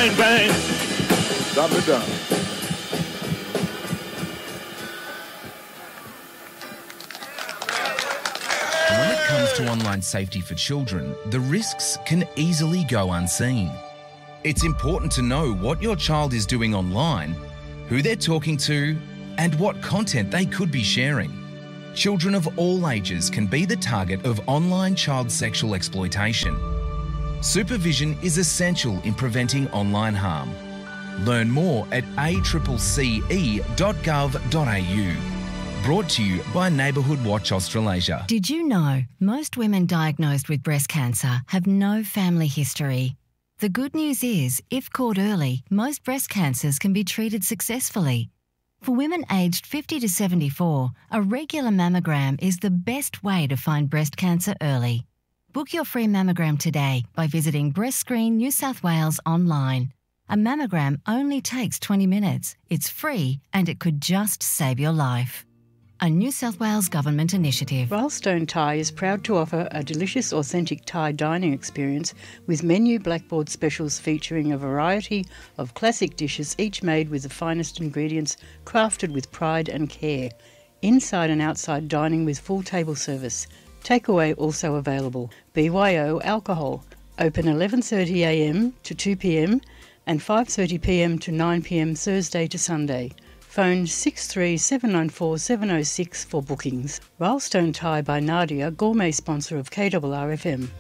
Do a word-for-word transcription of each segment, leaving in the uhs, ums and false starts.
bang, bang. Stop it down. When it comes to online safety for children, the risks can easily go unseen. It's important to know what your child is doing online, who they're talking to, and what content they could be sharing. Children of all ages can be the target of online child sexual exploitation. Supervision is essential in preventing online harm. Learn more at a c c e dot gov dot a u. Brought to you by Neighbourhood Watch Australasia. Did you know most women diagnosed with breast cancer have no family history? The good news is, if caught early, most breast cancers can be treated successfully. For women aged fifty to seventy-four, a regular mammogram is the best way to find breast cancer early. Book your free mammogram today by visiting Breast Screen New South Wales online. A mammogram only takes twenty minutes. It's free and it could just save your life. A New South Wales Government initiative. Wildstone Thai is proud to offer a delicious, authentic Thai dining experience with menu blackboard specials featuring a variety of classic dishes, each made with the finest ingredients, crafted with pride and care. Inside and outside dining with full table service. Takeaway also available. B Y O alcohol. Open eleven thirty a m to two p m and five thirty p m to nine p m Thursday to Sunday. Phone six three seven nine four seven oh six for bookings. Wildstone Thai by Nadia, gourmet sponsor of K R R F M.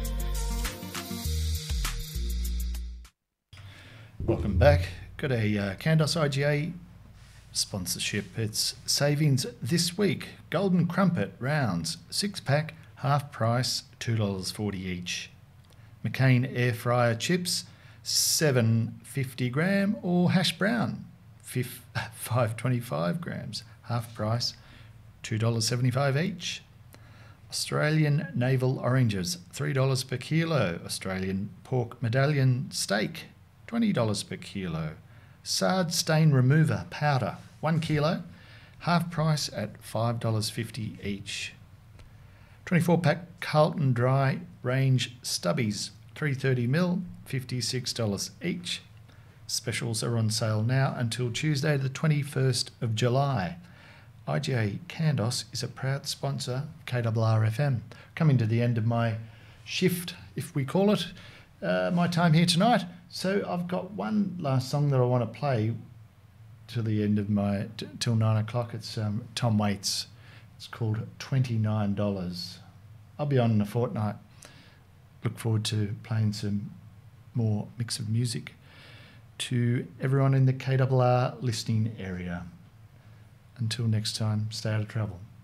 Welcome back. Got a uh, Candos I G A sponsorship. It's savings this week. Golden Crumpet rounds, six pack, half price, two dollars forty each. McCain air fryer chips, seven fifty gram, or hash brown, five twenty-five grams, half price, two dollars seventy-five each. Australian navel oranges, three dollars per kilo. Australian pork medallion steak, twenty dollars per kilo. Sard stain remover powder, one kilo, half price at five dollars fifty each. twenty-four pack Carlton Dry Range Stubbies, three hundred thirty mil, fifty-six dollars each. Specials are on sale now until Tuesday the twenty-first of July. I G A Candos is a proud sponsor of K R R F M. Coming to the end of my shift, if we call it, uh, my time here tonight. So I've got one last song that I want to play till the end of my, t- till nine o'clock. It's um, Tom Waits. It's called twenty-nine dollars. I'll be on in a fortnight. Look forward to playing some more mix of music to everyone in the K R R listening area. Until next time, stay out of trouble.